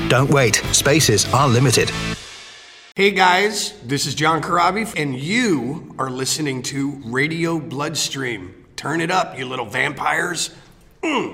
Don't wait. Spaces are limited. Hey guys, this is John Corabi, and you are listening to Radio Bloodstream. Turn it up, you little vampires.